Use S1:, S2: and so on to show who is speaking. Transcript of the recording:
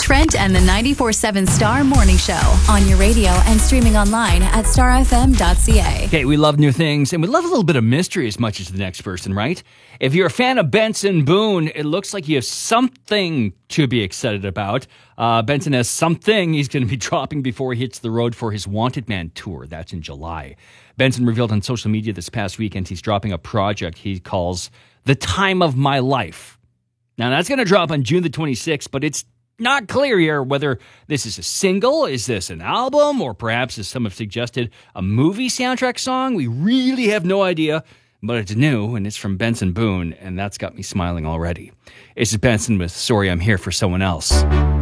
S1: Trent and the 94.7 Star Morning Show on your radio and streaming online at starfm.ca.
S2: Okay, we love new things, and we love a little bit of mystery as much as the next person, right? If you're a fan of Benson Boone, it looks like you have something to be excited about. Benson has something he's going to be dropping before he hits the road for his Wanted Man tour. That's in July. Benson revealed on social media this past weekend he's dropping a project he calls The Time of My Life. Now, that's going to drop on June the 26th, but it's not clear here whether this is a single, is this an album, or perhaps, as some have suggested, a movie soundtrack song. We really have no idea, but it's new, and it's from Benson Boone, and that's got me smiling already. This is Benson with Sorry I'm Here for Someone Else.